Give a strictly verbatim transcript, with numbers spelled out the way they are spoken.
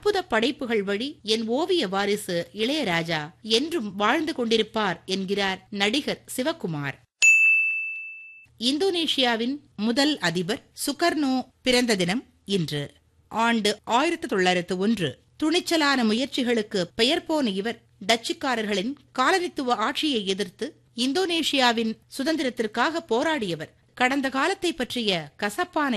அற்புத படைப்புகள் வழி என் ஓவிய வாரிசு இளையராஜா என்றும் வாழ்ந்து கொண்டிருப்பார் என்கிறார் நடிகர் சிவகுமார். இந்தோனேஷியாவின் முதல் அதிபர் சுகர்னோ பிறந்த தினம் இன்று. ஆண்டு ஆயிரத்தி தொள்ளாயிரத்து ஒன்று. துணிச்சலான முயற்சிகளுக்கு பெயர் போன இவர் டச்சுக்காரர்களின் காலனித்துவ ஆட்சியை எதிர்த்து இந்தோனேஷியாவின் சுதந்திரத்திற்காக போராடியவர். கடந்த காலத்தை பற்றிய கசப்பான